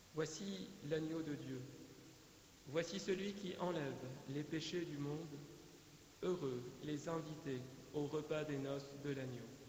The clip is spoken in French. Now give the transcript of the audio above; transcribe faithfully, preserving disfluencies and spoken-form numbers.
Voici l'agneau de Dieu. Voici celui qui enlève les péchés du monde. Heureux les invités au repas des noces de l'agneau.